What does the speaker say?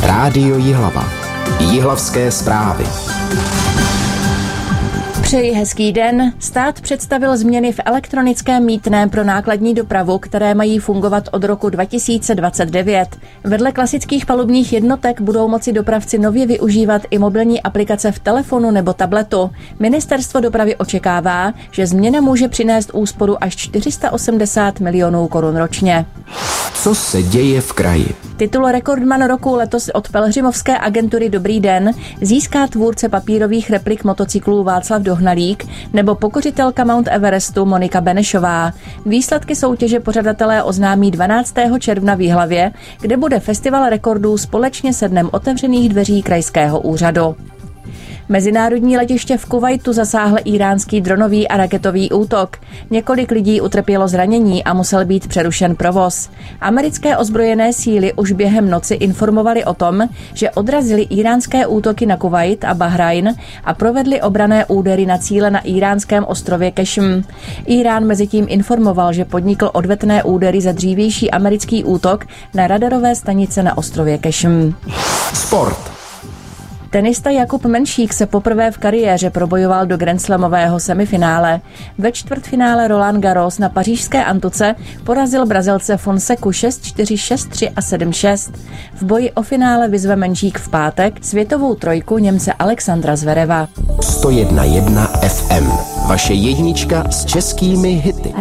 Rádio Jihlava. Jihlavské zprávy. Přeji hezký den. Stát představil změny v elektronickém mýtném pro nákladní dopravu, které mají fungovat od roku 2029. Vedle klasických palubních jednotek budou moci dopravci nově využívat i mobilní aplikace v telefonu nebo tabletu. Ministerstvo dopravy očekává, že změna může přinést úsporu až 480 milionů korun ročně. Co se děje v kraji? Titul Rekordman roku letos od pelhřimovské agentury Dobrý den získá tvůrce papírových replik motocyklů Václav Dohnalík nebo pokořitelka Mount Everestu Monika Benešová. Výsledky soutěže pořadatelé oznámí 12. června v Jihlavě, kde bude festival rekordů společně se dnem otevřených dveří krajského úřadu. Mezinárodní letiště v Kuvajtu zasáhl íránský dronový a raketový útok. Několik lidí utrpělo zranění a musel být přerušen provoz. Americké ozbrojené síly už během noci informovaly o tom, že odrazili íránské útoky na Kuvajt a Bahrajn a provedli obranné údery na cíle na íránském ostrově Kešm. Írán mezitím informoval, že podnikl odvetné údery za dřívější americký útok na radarové stanice na ostrově Kešm. Sport. Tenista Jakub Menšík se poprvé v kariéře probojoval do grandslamového semifinále. Ve čtvrtfinále Roland Garros na pařížské Antuce porazil Brazilce Fonseku 6-4, 6-3 a 7-6. V boji o finále vyzve Menšík v pátek světovou trojku Němce Alexandra Zvereva. 101.1 FM. Vaše jednička s českými hity.